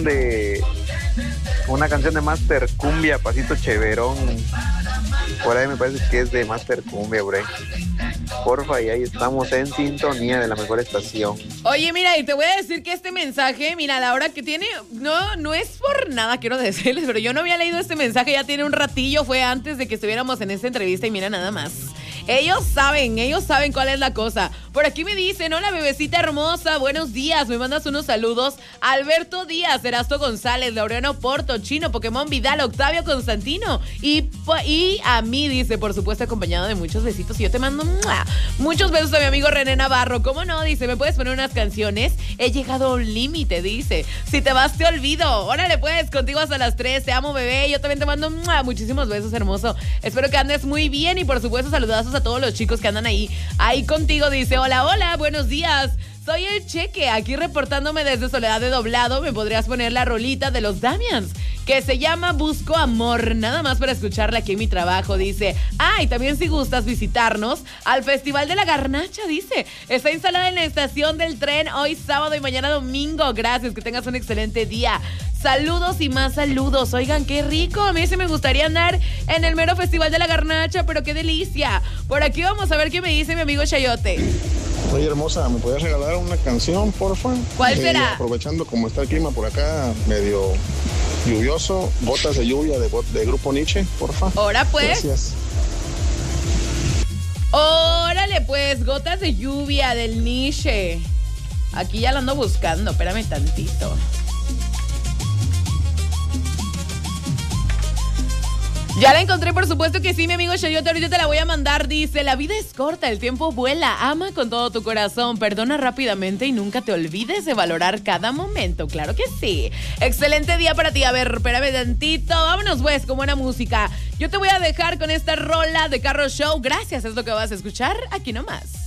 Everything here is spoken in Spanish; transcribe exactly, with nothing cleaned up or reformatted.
canción de una canción de Master Cumbia, Pasito Cheverón. Por ahí me parece que es de Master Cumbia, bro. Porfa, y ahí estamos en sintonía de la mejor estación. Oye, mira, y te voy a decir que este mensaje, mira, la hora que tiene, no, no es por nada, quiero decirles, pero yo no había leído este mensaje, ya tiene un ratillo, fue antes de que estuviéramos en esta entrevista y mira nada más. Ellos saben, ellos saben cuál es la cosa. Por aquí me dicen, hola bebecita hermosa, buenos días, me mandas unos saludos. Alberto Díaz, Erasto González, Laureano Porto, Chino, Pokémon Vidal, Octavio Constantino. Y, y a mí, dice, por supuesto, acompañado de muchos besitos. Y yo te mando ¡mua! Muchos besos a mi amigo René Navarro. ¿Cómo no? Dice, ¿me puedes poner unas canciones? He llegado a un límite, dice. Si te vas, te olvido. Órale, pues, contigo hasta las tres. Te amo, bebé. Yo también te mando ¡mua! Muchísimos besos, hermoso. Espero que andes muy bien y, por supuesto, saludazos a todos los chicos que andan ahí, ahí contigo. Dice, hola, hola, buenos días. Soy el Cheque, aquí reportándome desde Soledad de Doblado. ¿Me podrías poner la rolita de los Damians? Que se llama Busco Amor, nada más para escucharla aquí en mi trabajo, dice. Ah, y también si gustas visitarnos al Festival de la Garnacha, dice. Está instalada en la estación del tren hoy sábado y mañana domingo. Gracias, que tengas un excelente día. Saludos y más saludos. Oigan, qué rico. A mí sí me gustaría andar en el mero Festival de la Garnacha, pero qué delicia. Por aquí vamos a ver qué me dice mi amigo Chayote. Oye, hermosa, ¿me podrías regalar una canción, porfa? ¿Cuál Eh, será? Aprovechando como está el clima por acá, medio lluvioso, Gotas de Lluvia de, de Grupo Nietzsche, porfa. Ahora pues. Gracias. Órale pues, Gotas de Lluvia del Nietzsche. Aquí ya la ando buscando, espérame tantito. Ya la encontré, por supuesto que sí, mi amigo Chayote, ahorita te la voy a mandar. Dice, la vida es corta, el tiempo vuela, ama con todo tu corazón, perdona rápidamente y nunca te olvides de valorar cada momento. Claro que sí. Excelente día para ti. A ver, espérame tantito. Vámonos, pues, con buena música. Yo te voy a dejar con esta rola de Carro Show. Gracias, es lo que vas a escuchar aquí nomás.